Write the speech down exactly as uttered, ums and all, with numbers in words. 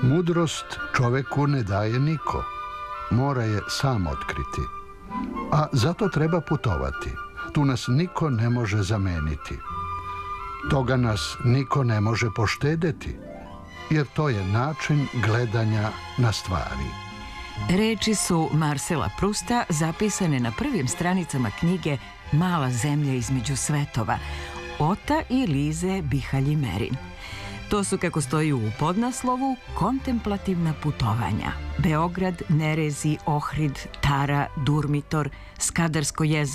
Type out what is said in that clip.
Mudrost čoveku ne daje niko, mora je sam otkriti. A zato treba putovati, tu nas niko ne može zameniti. Toga nas niko ne može poštedeti, jer to je način gledanja na stvari. Reči su Marcela Prusta zapisane na prvim stranicama knjige Mala zemlja između svetova, Ota i Lize Bihalji-Merin. To su, kako stoji u podnaslovu, kontemplativna putovanja. Beograd, Nerezi, Ohrid, Tara, Durmitor, Skadarsko jezero,